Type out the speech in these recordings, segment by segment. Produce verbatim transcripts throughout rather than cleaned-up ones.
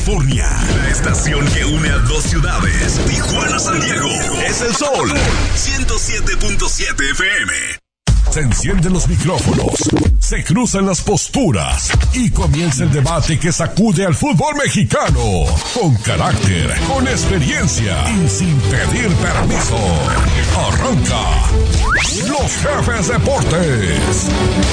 California. La estación que une a dos ciudades, Tijuana, San Diego. Es el Sol, ciento siete punto siete F M. Se encienden los micrófonos, se cruzan las posturas y comienza el debate que sacude al fútbol mexicano. Con carácter, con experiencia y sin pedir permiso. Arranca Los Jefes Deportes.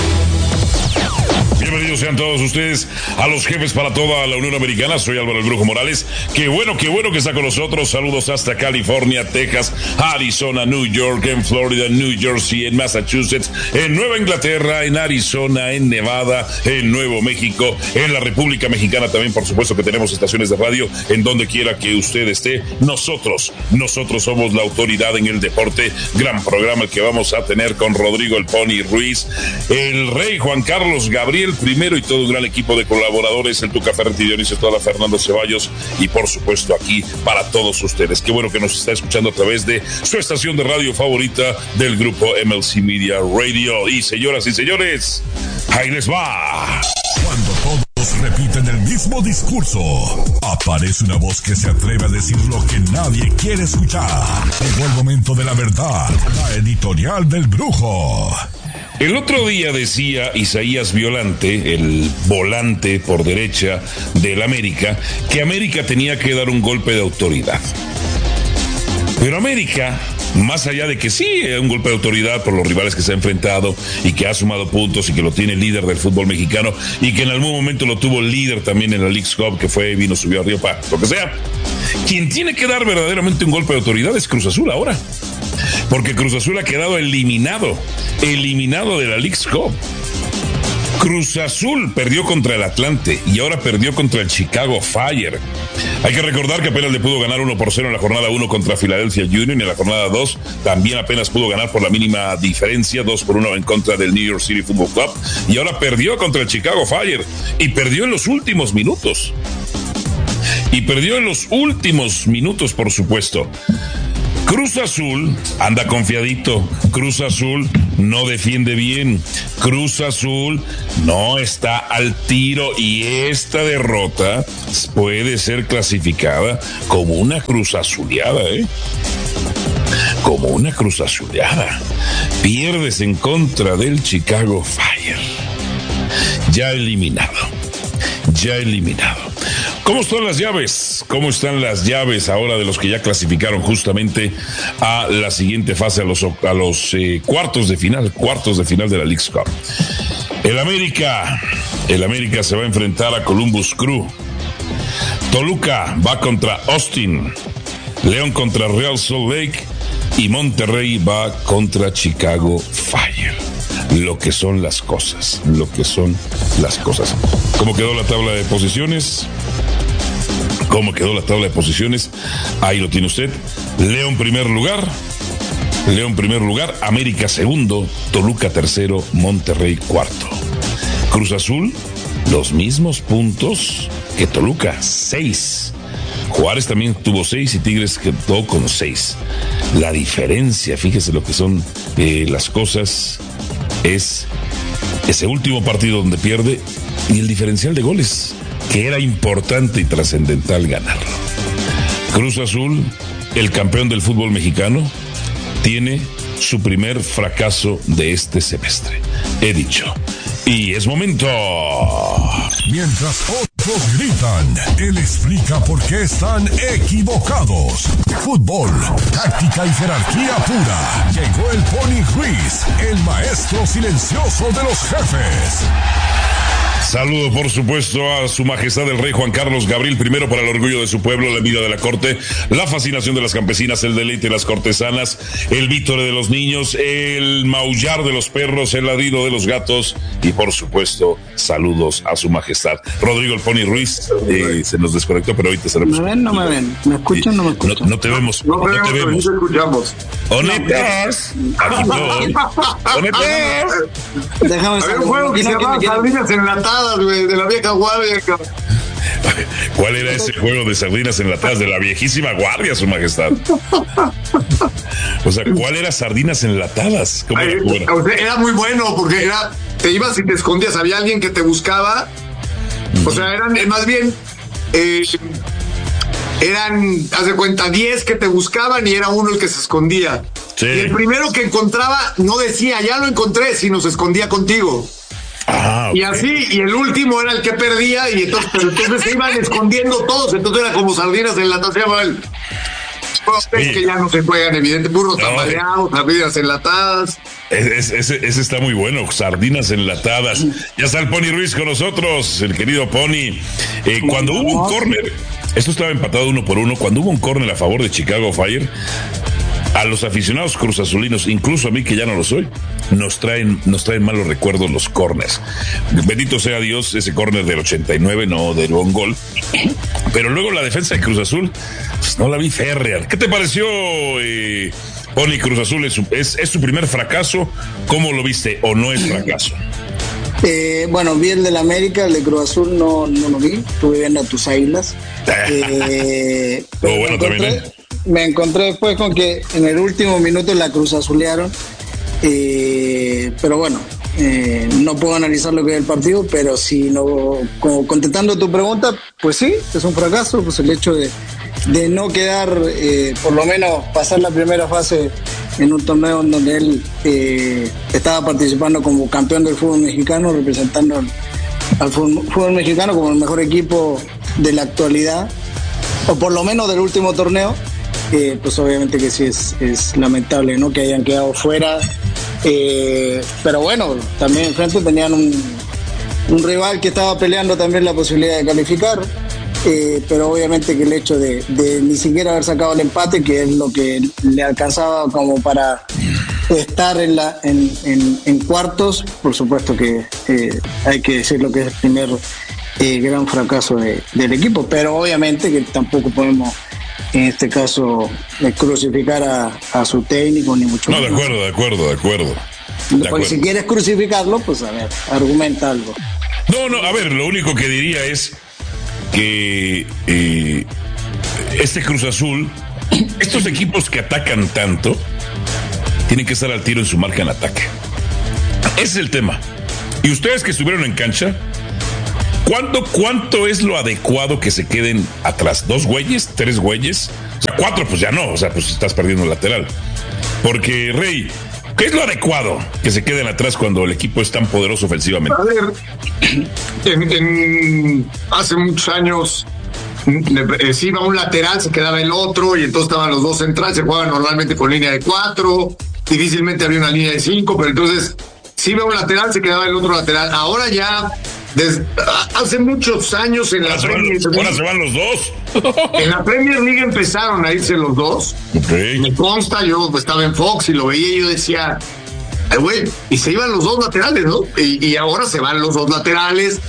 Bienvenidos sean todos ustedes a Los Jefes para toda la Unión Americana. Soy Álvaro El Brujo Morales. Qué bueno, qué bueno que está con nosotros. Saludos hasta California, Texas, Arizona, New York, en Florida, New Jersey, en Massachusetts, en Nueva Inglaterra, en Arizona, en Nevada, en Nuevo México, en la República Mexicana también, por supuesto que tenemos estaciones de radio en donde quiera que usted esté. Nosotros, nosotros somos la autoridad en el deporte. Gran programa el que vamos a tener con Rodrigo El Pony Ruiz, el Rey Juan Carlos Gabriel primero y todo un gran equipo de colaboradores, el Tuca Ferretti, Dionisio Estrada, Fernando Ceballos y por supuesto aquí para todos ustedes. Qué bueno que nos está escuchando a través de su estación de radio favorita del grupo M L C Media Radio. Y señoras y señores, ahí les va. Cuando todos repiten el mismo discurso, aparece una voz que se atreve a decir lo que nadie quiere escuchar. Llegó el momento de la verdad, la editorial del Brujo. El otro día decía Isaías Violante, el volante por derecha del América, que América tenía que dar un golpe de autoridad. Pero América, más allá de que sí, es un golpe de autoridad por los rivales que se ha enfrentado y que ha sumado puntos y que lo tiene líder del fútbol mexicano y que en algún momento lo tuvo líder también en la Leagues Cup, que fue, vino, subió arriba, para lo que sea. Quien tiene que dar verdaderamente un golpe de autoridad es Cruz Azul ahora. Porque Cruz Azul ha quedado eliminado, eliminado de la Leagues Cup. Cruz Azul perdió contra el Atlante y ahora perdió contra el Chicago Fire. Hay que recordar que apenas le pudo ganar uno por cero en la jornada uno contra Philadelphia Union y en la jornada dos también apenas pudo ganar por la mínima diferencia, dos por uno en contra del New York City Football Club y ahora perdió contra el Chicago Fire y perdió en los últimos minutos. Y perdió en los últimos minutos, por supuesto. Cruz Azul anda confiadito, Cruz Azul no defiende bien, Cruz Azul no está al tiro y esta derrota puede ser clasificada como una Cruz Azuleada, ¿eh? Como una Cruz Azuleada. Pierdes en contra del Chicago Fire. Ya eliminado, ya eliminado. ¿Cómo están las llaves? ¿Cómo están las llaves ahora de los que ya clasificaron justamente a la siguiente fase, a los, a los eh, cuartos de final, cuartos de final de la Leagues Cup? El América, el América se va a enfrentar a Columbus Crew. Toluca va contra Austin. León contra Real Salt Lake. Y Monterrey va contra Chicago Fire. Lo que son las cosas, lo que son las cosas. ¿Cómo quedó la tabla de posiciones? ¿Cómo quedó la tabla de posiciones? Ahí lo tiene usted. León primer lugar. León primer lugar. América segundo. Toluca tercero. Monterrey cuarto. Cruz Azul, los mismos puntos que Toluca, seis. Juárez también tuvo seis y Tigres quedó con seis. La diferencia, fíjese lo que son eh, las cosas, es ese último partido donde pierde y el diferencial de goles, que era importante y trascendental ganarlo. Cruz Azul, el campeón del fútbol mexicano, tiene su primer fracaso de este semestre. He dicho. Y es momento. Mientras otros gritan, él explica por qué están equivocados. Fútbol, táctica y jerarquía pura. Llegó el Pony Ruiz, el maestro silencioso de los jefes. Saludo, por supuesto, a su majestad el rey Juan Carlos Gabriel primero para el orgullo de su pueblo, la vida de la corte, la fascinación de las campesinas, el deleite de las cortesanas, el vítore de los niños, el maullar de los perros, el ladrido de los gatos y, por supuesto, saludos a su majestad. Rodrigo el Pony Ruiz, eh, se nos desconectó, pero ahorita seremos. ¿Me ven? No me ven. ¿Me escuchan? No me escuchan. No, no te vemos. No, no, no te vemos. No te escuchamos. ¡Honetas! Aquí estoy. ¡Honetas! Déjame Había un juego que se llamaba Sardinas Enlatadas, güey, de la vieja guardia. ¿Cuál era ese juego de sardinas enlatadas de la viejísima guardia, su majestad? O sea, ¿cuál era sardinas enlatadas? ¿Cómo Ay, era? O sea, era muy bueno porque era, te ibas y te escondías, había alguien que te buscaba. O sea, eran más bien eh, eran, haz de cuenta, diez que te buscaban y era uno el que se escondía. Sí. Y el primero que encontraba no decía, ya lo encontré, sino se escondía contigo. Ah, okay. Y así, y el último era el que perdía, y entonces, pero entonces se iban escondiendo todos, entonces era como sardinas enlatadas. Es que ya no se juegan, evidentemente, burros no, tambaleados, sardinas enlatadas. Ese, ese, ese está muy bueno, sardinas enlatadas. Ya está el Pony Ruiz con nosotros, el querido Pony. Eh, cuando hubo un córner, esto estaba empatado uno por uno, cuando hubo un córner a favor de Chicago Fire, a los aficionados cruzazulinos, incluso a mí que ya no lo soy, nos traen, nos traen malos recuerdos los córners. Bendito sea Dios, ese córner del ochenta y nueve no derivó un gol. Pero luego la defensa de Cruz Azul, pues no la vi férrea. ¿Qué te pareció, eh, Pony? Cruz Azul es su, es, es su primer fracaso. ¿Cómo lo viste o no es fracaso? Eh, bueno, vi el del América, el de Cruz Azul no, no lo vi. Estuve viendo a tus águilas. Eh, oh, bueno, también, ¿eh? Me encontré después con que en el último minuto la Cruz Azulearon, eh, pero bueno, eh, no puedo analizar lo que es el partido, pero si no, como contestando tu pregunta, pues sí, es un fracaso, pues el hecho de, de no quedar, eh, por lo menos pasar la primera fase en un torneo en donde él eh, estaba participando como campeón del fútbol mexicano, representando al, al fútbol, fútbol mexicano como el mejor equipo de la actualidad, o por lo menos del último torneo. Eh, pues obviamente que sí es, es lamentable, ¿no?, que hayan quedado fuera, eh, pero bueno, también enfrente tenían un, un rival que estaba peleando también la posibilidad de calificar, eh, pero obviamente que el hecho de, de ni siquiera haber sacado el empate, que es lo que le alcanzaba como para estar en, la, en, en, en cuartos, por supuesto que eh, hay que decir lo que es el primer eh, gran fracaso de, del equipo, pero obviamente que tampoco podemos en este caso eh, crucificar a, a su técnico ni mucho menos. No, de acuerdo, de acuerdo, de acuerdo. De Porque acuerdo. Si quieres crucificarlo, pues a ver, argumenta algo. No, no, a ver, lo único que diría es que eh, este Cruz Azul, estos equipos que atacan tanto, tienen que estar al tiro en su marca en ataque. Ese es el tema. Y ustedes que estuvieron en cancha, ¿Cuánto, ¿Cuánto es lo adecuado que se queden atrás? ¿Dos güeyes? ¿Tres güeyes? O sea, cuatro, pues ya no. O sea, pues estás perdiendo el lateral. Porque, Rey, ¿qué es lo adecuado que se queden atrás cuando el equipo es tan poderoso ofensivamente? A ver, en, en, hace muchos años eh, se iba un lateral, se quedaba el otro, y entonces estaban los dos centrales, se jugaban normalmente con línea de cuatro, difícilmente había una línea de cinco, pero entonces si iba un lateral, se quedaba el otro lateral. Ahora ya... Desde, hace muchos años en ahora la se Premier League, ahora se van los dos. En la Premier League empezaron a irse los dos. Okay. Me consta, yo estaba en Fox y lo veía y yo decía, ay, güey, y se iban los dos laterales, ¿no? Y, y ahora se van los dos laterales.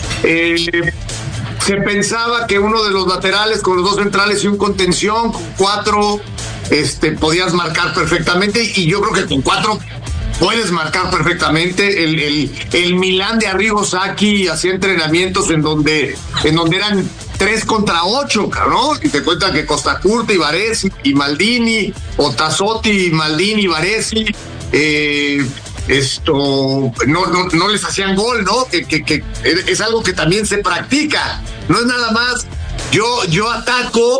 Eh, se pensaba que uno de los laterales con los dos centrales y un contención, con cuatro, este, podías marcar perfectamente, y yo creo que con cuatro puedes marcar perfectamente. El, el, el Milán de Arrigo Sacchi hacía entrenamientos en donde, en donde eran tres contra ocho, cabrón, y te cuentan que Costa Curta y Baresi y Maldini, o Tassotti, Maldini y Baresi, eh, esto no, no, no les hacían gol, ¿no? Que, que, que es algo que también se practica, no es nada más yo, yo ataco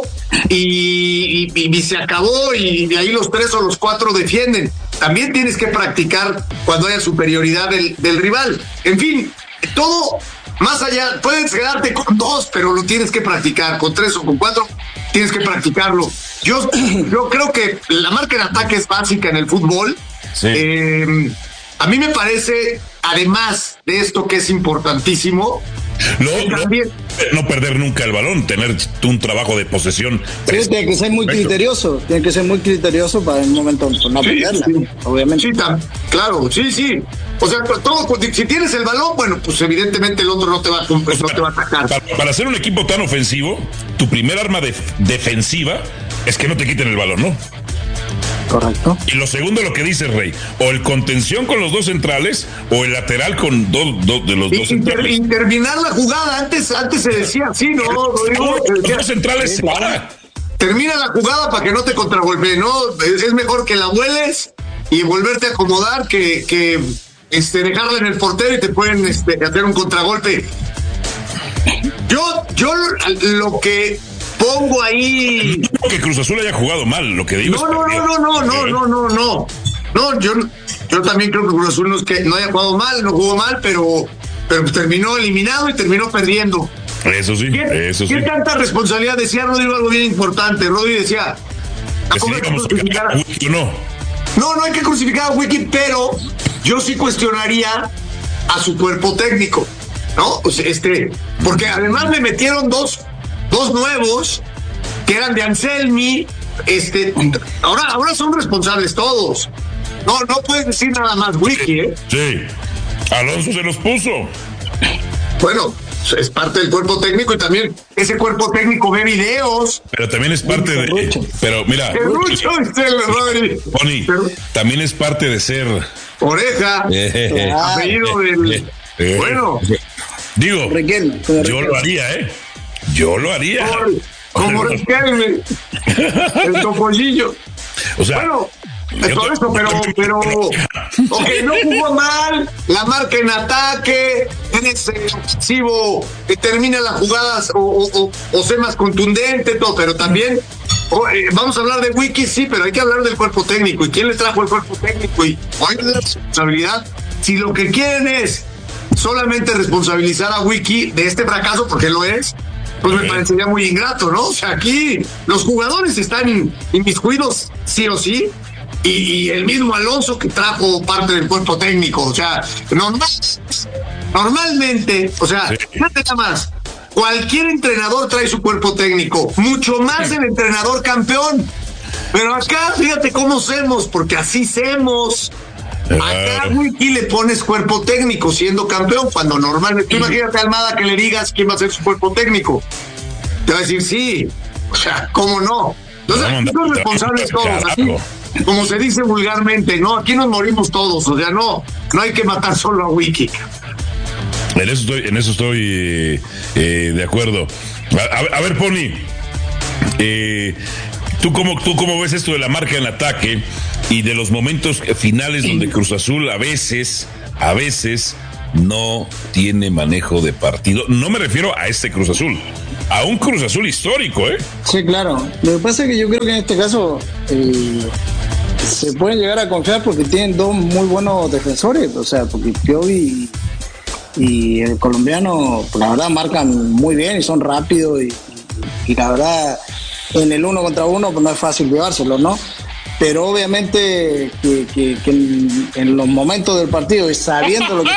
y, y, y se acabó, y de ahí los tres o los cuatro defienden. También tienes que practicar cuando haya superioridad del, del rival. En fin, todo más allá, puedes quedarte con dos, pero lo tienes que practicar, con tres o con cuatro, tienes que practicarlo. Yo, yo creo que la marca en ataque es básica en el fútbol. Sí. Eh, a mí me parece, además de esto que es importantísimo, no, no, no perder nunca el balón, tener un trabajo de posesión. Sí, tiene que ser muy criterioso, tiene que ser muy criterioso para en un momento no sí, perderla, sí. obviamente. Sí, tam, claro, sí, sí. O sea, todo, si tienes el balón, bueno, pues evidentemente el otro no te va, no pues no te va a atacar. Para, para ser un equipo tan ofensivo, tu primer arma de, defensiva es que no te quiten el balón, ¿no? Correcto. Y lo segundo, lo que dice Rey, o el contención con los dos centrales, o el lateral con dos do, de los dos Inter, centrales. Interminar la jugada, antes, antes se decía así, ¿no? Rodrigo? Los dos centrales sí, se van. Termina la jugada para que no te contragolpee, ¿no? Es, es mejor que la vueles y volverte a acomodar que, que este, dejarla en el portero y te pueden este, hacer un contragolpe. Yo, yo lo que pongo ahí. No que Cruz Azul haya jugado mal, lo que digo no, es no, perdido. no, no, no, no, no, no, no, yo, yo también creo que Cruz Azul no es que no haya jugado mal, no jugó mal, pero, pero terminó eliminado y terminó perdiendo. Eso sí, ¿Qué, eso sí. ¿Qué tanta responsabilidad? Decía Rodrigo algo bien importante. Rodrigo decía, Que si digamos que no. No, no hay que crucificar a Wiki, pero yo sí cuestionaría a su cuerpo técnico, ¿no? O sea, este, porque además me metieron dos, dos nuevos que eran de Anselmi, este, ahora, ahora son responsables todos. No, no puedes decir nada más Wiki, ¿eh? Sí, Alonso se los puso. Bueno, es parte del cuerpo técnico y también ese cuerpo técnico ve videos. Pero también es parte de. Pero mira. Serrucho, Rodri. Pony, Pero- también es parte de ser. Oreja, Eh, apellido del. eh, Bueno, Digo, Riquelme, yo Riquelme. lo haría, ¿eh? Yo lo haría. como Riquelme, el topollillo. O sea, Bueno, yo todo te- eso, pero, pero, ok, no jugó mal, la marca en ataque, eres eh, ofensivo, que termina las jugadas o, o, o, o sea más contundente, todo, pero también, oh, eh, vamos a hablar de Wiki, sí, pero hay que hablar del cuerpo técnico, y quién le trajo el cuerpo técnico, y hoy la responsabilidad, si lo que quieren es solamente responsabilizar a Wiki de este fracaso, porque lo es, pues me parecería muy ingrato, ¿no? O sea, aquí los jugadores están inmiscuidos sí o sí, y, y el mismo Alonso que trajo parte del cuerpo técnico, o sea, normal, normalmente, o sea, Sí. fíjate nada más, cualquier entrenador trae su cuerpo técnico, mucho más el entrenador campeón, pero acá fíjate cómo hacemos, porque así hacemos. Acá Claro. Wiki le pones cuerpo técnico siendo campeón, cuando normalmente, tú imagínate a Almada que le digas quién va a ser su cuerpo técnico. Te va a decir sí, o sea, ¿cómo no? Entonces, No, aquí no, son no, responsables no, todos, aquí, claro. como se dice vulgarmente, ¿no? Aquí nos morimos todos, o sea, no, no hay que matar solo a Wiki. En eso estoy, en eso estoy eh, eh, de acuerdo. A, a- a ver, Pony, eh, ¿tú, cómo, ¿tú cómo ves esto de la marca en ataque y de los momentos finales donde Cruz Azul a veces, a veces no tiene manejo de partido? No me refiero a este Cruz Azul, a un Cruz Azul histórico, ¿eh? Sí, claro. Lo que pasa es que yo creo que en este caso eh, se pueden llegar a confiar porque tienen dos muy buenos defensores. O sea, porque Piovi y, y el colombiano, pues, la verdad, marcan muy bien y son rápidos. Y, y, y la verdad, en el uno contra uno, pues no es fácil llevárselo, ¿no? Pero obviamente que, que, que en, en los momentos del partido y sabiendo lo que